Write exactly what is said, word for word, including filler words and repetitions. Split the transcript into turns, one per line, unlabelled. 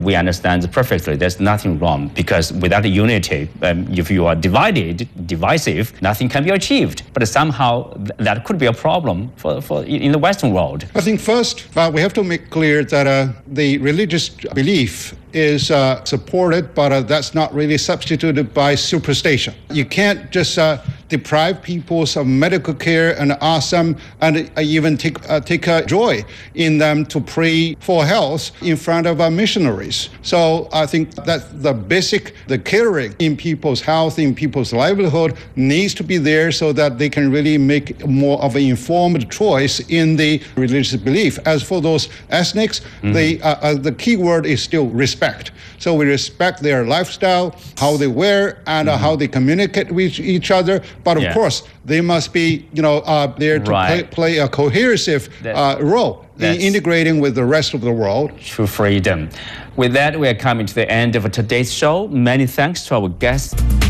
We understand perfectly there's nothing wrong because without unity, um, if you are divided, divisive, nothing can be achieved. But somehow th that could be a problem for, for in the Western world.
I think first uh, we have to make clear that uh, the religious belief is uh, supported, but uh, that's not really substituted by superstition. You can't just uh, deprive people of medical care and ask them and uh, even take uh, take uh, joy in them to pray for health in front of uh, missionaries. So I think that the basic, the caring in people's health, in people's livelihood needs to be there so that they can really make more of an informed choice in the religious belief. As for those ethnics, mm-hmm. the, uh, uh, the key word is still respect. So we respect their lifestyle, how they wear, and uh, mm-hmm. how they communicate with each other. But of yeah. course, they must be, you know, uh, there to
right.
play, play a cohesive uh, role in integrating with the rest of the world.
True freedom. With that, we are coming to the end of today's show. Many thanks to our guests.